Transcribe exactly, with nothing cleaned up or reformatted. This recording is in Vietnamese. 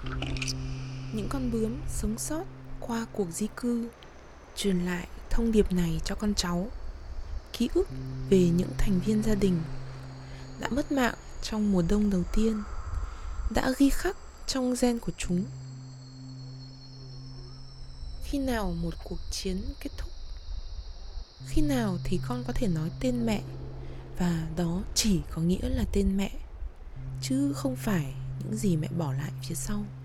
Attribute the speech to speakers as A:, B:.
A: Những con bướm sống sót qua cuộc di cư truyền lại thông điệp này cho con cháu, ký ức về những thành viên gia đình đã mất mạng trong mùa đông đầu tiên, đã ghi khắc trong gen của chúng. Khi nào một cuộc chiến kết thúc? Khi nào thì con có thể nói tên mẹ, và đó chỉ có nghĩa là tên mẹ, chứ không phải những gì mẹ bỏ lại phía sau.